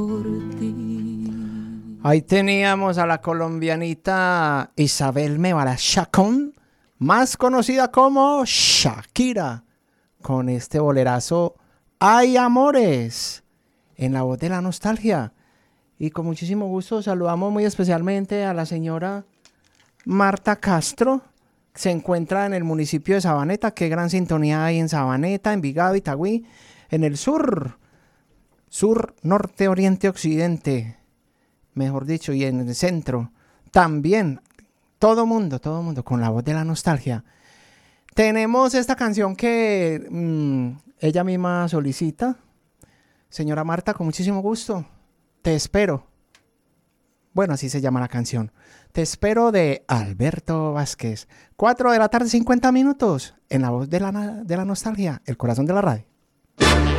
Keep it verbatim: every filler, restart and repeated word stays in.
Ahí teníamos a la colombianita Isabel Mevara Chacón, más conocida como Shakira, con este bolerazo Hay Amores, en la voz de la nostalgia. Y con muchísimo gusto saludamos muy especialmente a la señora Marta Castro. Se encuentra en el municipio de Sabaneta. Qué gran sintonía hay en Sabaneta, Envigado, Itagüí, en el sur, sur, norte, oriente, occidente, mejor dicho, y en el centro. También, todo mundo, todo mundo, con la voz de la nostalgia. Tenemos esta canción que mmm, ella misma solicita. Señora Marta, con muchísimo gusto. Te espero. Bueno, así se llama la canción. Te espero, de Alberto Vázquez. Cuatro de la tarde, cincuenta minutos. En la voz de la, de la nostalgia, el corazón de la radio.